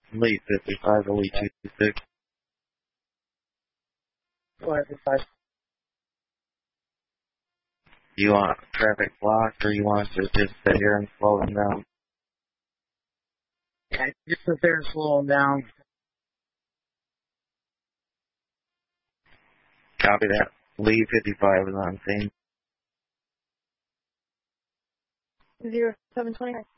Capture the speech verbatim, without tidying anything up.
Elite fifty-five, Elite two six. four five. You want traffic blocked, or you want us to just sit here and slow them down? Yeah, just sit there and slow them down. Copy that. Elite fifty-five is on scene. Zero seven twenty.